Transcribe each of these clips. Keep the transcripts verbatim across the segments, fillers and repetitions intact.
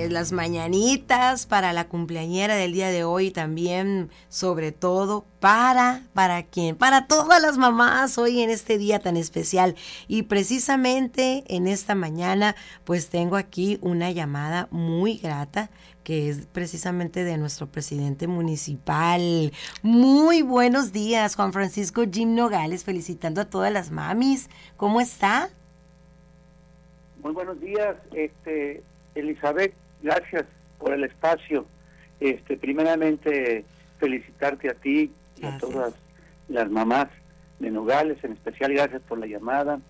pues las mañanitas para la cumpleañera del día de hoy también, sobre todo para, ¿para quién? Para todas las mamás hoy en este día tan especial. Y precisamente en esta mañana pues tengo aquí una llamada muy grata que es precisamente de nuestro presidente municipal. Muy buenos días, Juan Francisco Jim Nogales, felicitando a todas las mamis. ¿Cómo está? Muy buenos días, este, Elizabeth, gracias por el espacio. Este, primeramente, felicitarte a ti y gracias a todas las mamás de Nogales, en especial gracias por la llamada.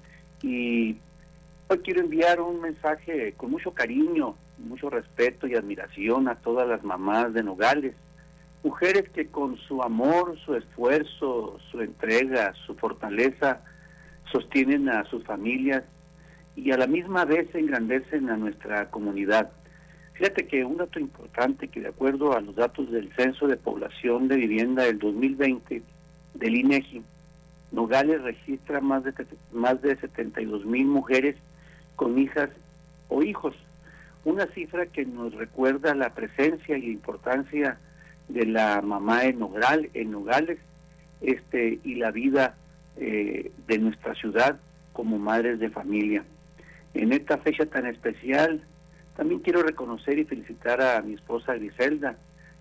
Y hoy quiero enviar un mensaje con mucho cariño, mucho respeto y admiración a todas las mamás de Nogales, mujeres que con su amor, su esfuerzo, su entrega, su fortaleza, sostienen a sus familias y a la misma vez engrandecen a nuestra comunidad. Fíjate que un dato importante, que de acuerdo a los datos del Censo de Población de Vivienda del dos mil veinte del INEGI, Nogales registra más de más de setenta y dos mil mujeres con hijas o hijos, una cifra que nos recuerda la presencia y la importancia de la mamá en Nogales, en Nogales este, y la vida eh, de nuestra ciudad como madres de familia. En esta fecha tan especial, también quiero reconocer y felicitar a mi esposa Griselda,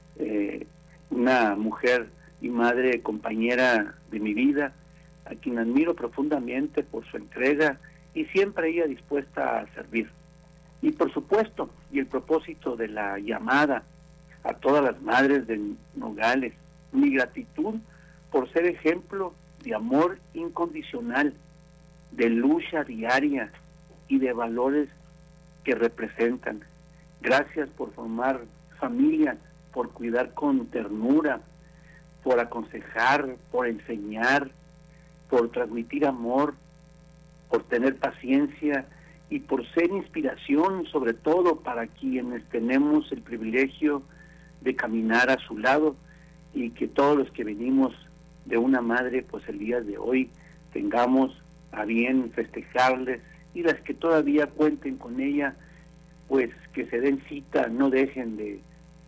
eh, una mujer y madre compañera de mi vida, a quien admiro profundamente por su entrega y siempre ella dispuesta a servir. Y por supuesto, y el propósito de la llamada a todas las madres de Nogales, mi gratitud por ser ejemplo de amor incondicional, de lucha diaria y de valores que representan. Gracias por formar familia, por cuidar con ternura, por aconsejar, por enseñar, por transmitir amor, por tener paciencia y por ser inspiración, sobre todo para quienes tenemos el privilegio de caminar a su lado, y que todos los que venimos de una madre, pues el día de hoy tengamos a bien festejarles, y las que todavía cuenten con ella, pues que se den cita, no dejen de,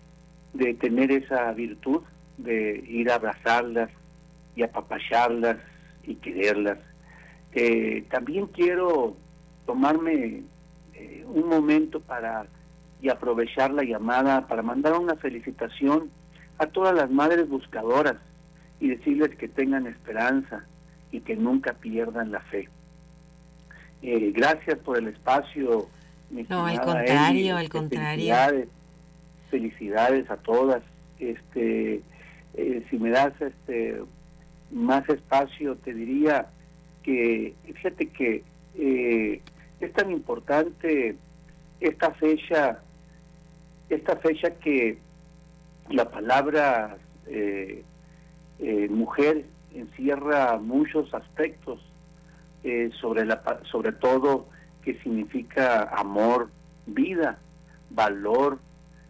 de tener esa virtud de ir a abrazarlas y apapacharlas y quererlas. Eh, también quiero tomarme eh, un momento para y aprovechar la llamada para mandar una felicitación a todas las madres buscadoras y decirles que tengan esperanza y que nunca pierdan la fe. Eh, gracias por el espacio, mi No, al estimada contrario, Eli. al contrario. Felicidades, felicidades a todas. Este, eh, si me das este más espacio, te diría que, fíjate que eh, es tan importante esta fecha, esta fecha que la palabra eh, eh, mujer encierra muchos aspectos, eh, sobre la sobre todo que significa amor, vida, valor,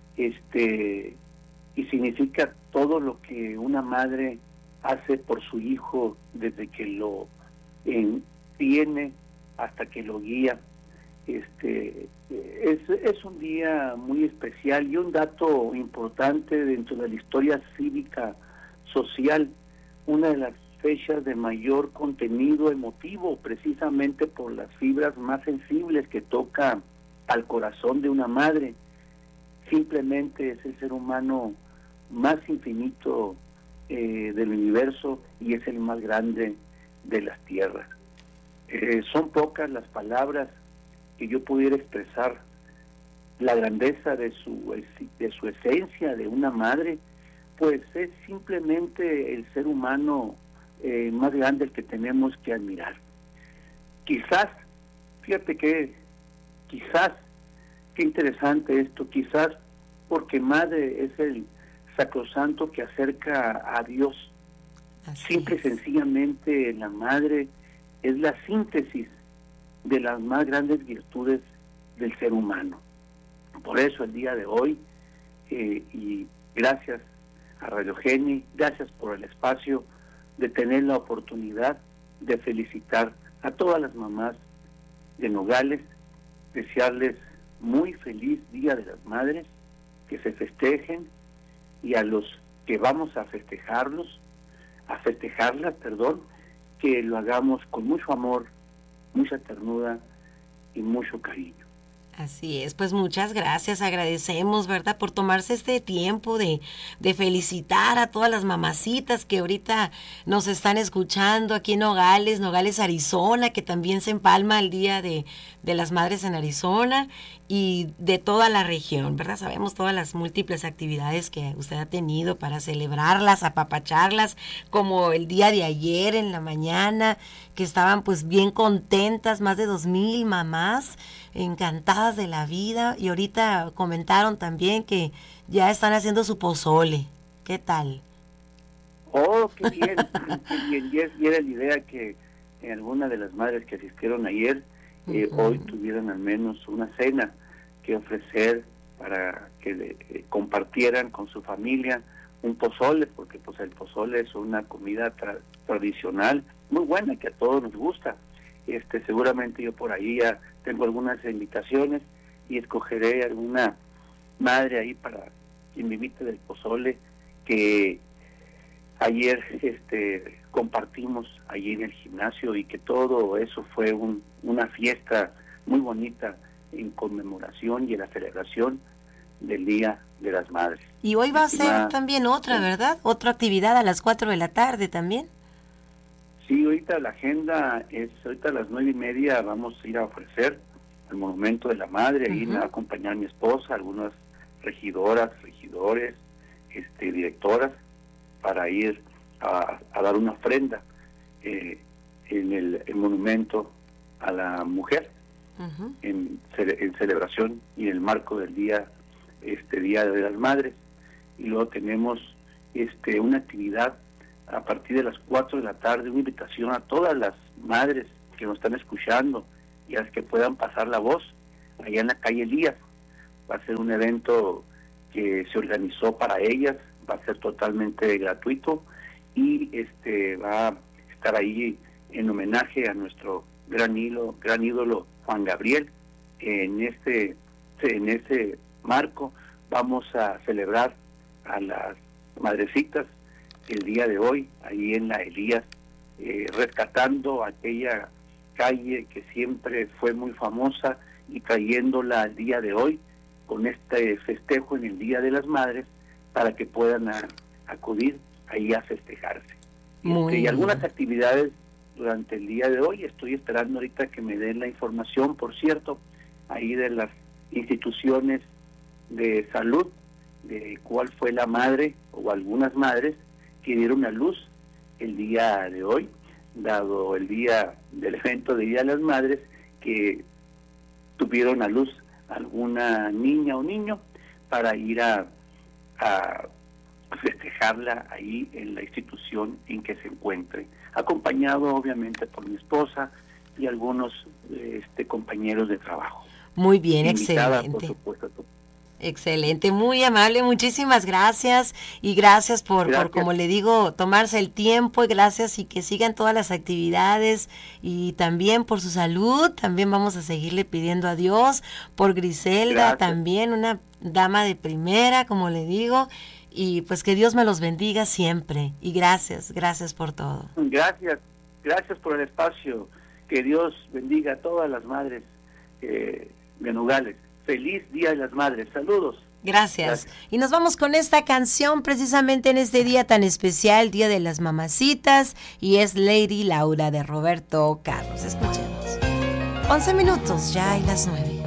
este y significa todo lo que una madre hace por su hijo desde que lo eh, tiene hasta que lo guía. Este es, es un día muy especial y un dato importante dentro de la historia cívica social, una de las fechas de mayor contenido emotivo, precisamente por las fibras más sensibles que toca al corazón de una madre. Simplemente es el ser humano más infinito eh, del universo y es el más grande de las tierras. Eh, son pocas las palabras que yo pudiera expresar la grandeza de su de su esencia de una madre, pues es simplemente el ser humano eh, más grande el que tenemos que admirar. Quizás, fíjate que quizás, qué interesante esto, quizás porque madre es el sacrosanto que acerca a Dios. Así Simple es. y sencillamente la madre es la síntesis de las más grandes virtudes del ser humano. Por eso el día de hoy, eh, y gracias a Radio Geni, gracias por el espacio de tener la oportunidad de felicitar a todas las mamás de Nogales, desearles muy feliz Día de las Madres, que se festejen, y a los que vamos a festejarlos, a festejarlas, perdón, que lo hagamos con mucho amor, mucha ternura y mucho cariño. Así es, pues muchas gracias, agradecemos, ¿verdad?, por tomarse este tiempo de, de felicitar a todas las mamacitas que ahorita nos están escuchando aquí en Nogales, Nogales, Arizona, que también se empalma el Día de, de las Madres en Arizona, y de toda la región, ¿verdad? Sabemos todas las múltiples actividades que usted ha tenido para celebrarlas, apapacharlas, como el día de ayer en la mañana, que estaban pues bien contentas, más de dos mil mamás, encantadas de la vida, y ahorita comentaron también que ya están haciendo su pozole. ¿Qué tal? Oh, qué bien, qué bien. Y, es, y era la idea que eh, algunas de las madres que asistieron ayer, eh, uh-huh. hoy tuvieran al menos una cena que ofrecer para que le, eh, compartieran con su familia un pozole, porque pues el pozole es una comida tra- tradicional muy buena que a todos nos gusta. Este, seguramente yo por ahí ya tengo algunas invitaciones y escogeré alguna madre ahí para que me invite del pozole que ayer este compartimos allí en el gimnasio, y que todo eso fue un, una fiesta muy bonita en conmemoración y en la celebración del Día de las Madres. Y hoy va a ser también otra, ¿verdad? Otra actividad a las cuatro de la tarde también. Sí, ahorita la agenda es, ahorita a las nueve y media vamos a ir a ofrecer el Monumento de la Madre, uh-huh. ahí me va a acompañar mi esposa, algunas regidoras, regidores, este, directoras, para ir a, a dar una ofrenda eh, en el, el monumento a la mujer, uh-huh. en, en celebración y en el marco del día este Día de las Madres. Y luego tenemos este una actividad a partir de las cuatro de la tarde, una invitación a todas las madres que nos están escuchando y a las que puedan pasar la voz allá en la calle Elías. Va a ser un evento que se organizó para ellas, va a ser totalmente gratuito, y este va a estar ahí en homenaje a nuestro gran ídolo, gran ídolo Juan Gabriel. En este en ese marco vamos a celebrar a las madrecitas el día de hoy ahí en la Elías, eh, rescatando aquella calle que siempre fue muy famosa y trayéndola al día de hoy con este festejo en el Día de las Madres, para que puedan a, acudir ahí a festejarse. Este, y algunas actividades durante el día de hoy, estoy esperando ahorita que me den la información, por cierto, ahí de las instituciones de salud, de cuál fue la madre o algunas madres que dieron a luz el día de hoy, dado el día del evento de Día de las Madres, que tuvieron a luz alguna niña o niño para ir a, a festejarla ahí en la institución en que se encuentre, acompañado obviamente por mi esposa y algunos este, compañeros de trabajo. Muy bien, Invitada, excelente. Por supuesto, tú. Excelente, muy amable, muchísimas gracias, y gracias por, gracias por, como le digo, tomarse el tiempo, y gracias, y que sigan todas las actividades, y también por su salud. También vamos a seguirle pidiendo a Dios por Griselda, gracias. También una dama de primera, como le digo, y pues que Dios me los bendiga siempre, y gracias, gracias por todo. Gracias, gracias por el espacio, que Dios bendiga a todas las madres eh, de Nogales. Feliz Día de las Madres. Saludos. Gracias. Gracias. Y nos vamos con esta canción precisamente en este día tan especial, Día de las Mamacitas, y es Lady Laura de Roberto Carlos. Escuchemos. once minutos, ya hay las nueve.